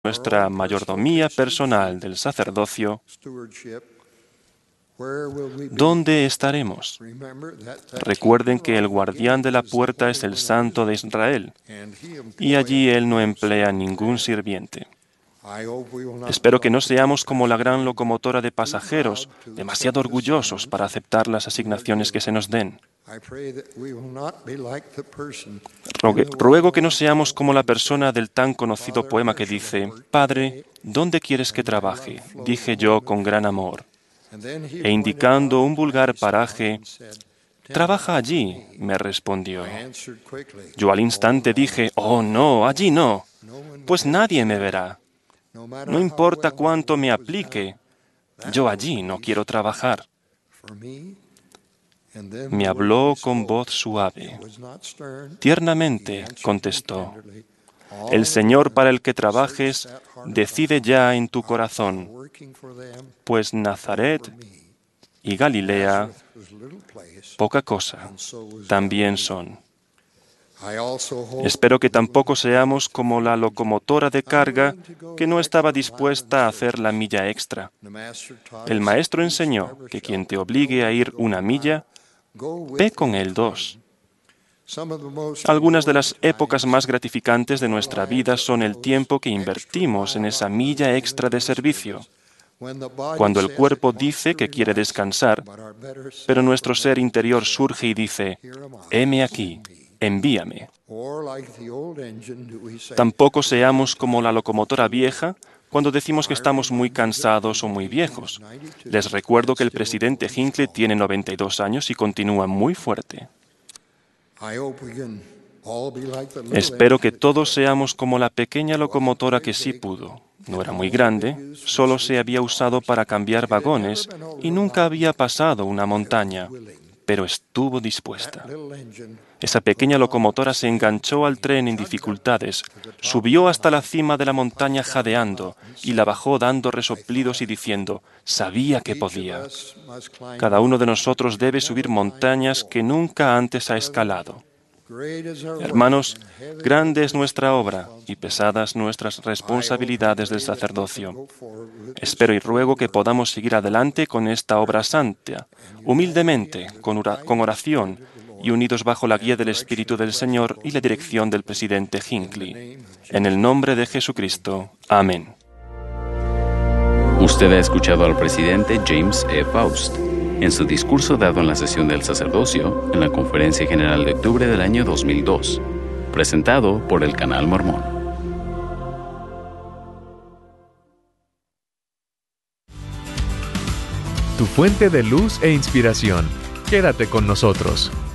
nuestra mayordomía personal del sacerdocio, ¿dónde estaremos? Recuerden que el guardián de la puerta es el Santo de Israel, y allí Él no emplea ningún sirviente. Espero que no seamos como la gran locomotora de pasajeros, demasiado orgullosos para aceptar las asignaciones que se nos den. Ruego que no seamos como la persona del tan conocido poema que dice: «Padre, ¿dónde quieres que trabaje?», dije yo con gran amor. E indicando un vulgar paraje, «Trabaja allí», me respondió. Yo al instante dije: «Oh, no, allí no, pues nadie me verá. No importa cuánto me aplique, yo allí no quiero trabajar». Me habló con voz suave. Tiernamente contestó: «El Señor para el que trabajes decide ya en tu corazón, pues Nazaret y Galilea, poca cosa, también son». Espero que tampoco seamos como la locomotora de carga que no estaba dispuesta a hacer la milla extra. El maestro enseñó que quien te obligue a ir una milla, ve con él 2. Algunas de las épocas más gratificantes de nuestra vida son el tiempo que invertimos en esa milla extra de servicio, cuando el cuerpo dice que quiere descansar, pero nuestro ser interior surge y dice: «Heme aquí, envíame». Tampoco seamos como la locomotora vieja cuando decimos que estamos muy cansados o muy viejos. Les recuerdo que el presidente Hinckley tiene 92 años y continúa muy fuerte. Espero que todos seamos como la pequeña locomotora que sí pudo. No era muy grande, solo se había usado para cambiar vagones y nunca había pasado una montaña, pero estuvo dispuesta. Esa pequeña locomotora se enganchó al tren en dificultades, subió hasta la cima de la montaña jadeando y la bajó dando resoplidos y diciendo: «Sabía que podía». Cada uno de nosotros debe subir montañas que nunca antes ha escalado. Hermanos, grande es nuestra obra y pesadas nuestras responsabilidades del sacerdocio. Espero y ruego que podamos seguir adelante con esta obra santa, humildemente, con oración y unidos bajo la guía del Espíritu del Señor y la dirección del presidente Hinckley. En el nombre de Jesucristo. Amén. Usted ha escuchado al presidente James E. Faust en su discurso dado en la sesión del sacerdocio en la Conferencia General de octubre del año 2002, presentado por el Canal Mormón. Tu fuente de luz e inspiración. Quédate con nosotros.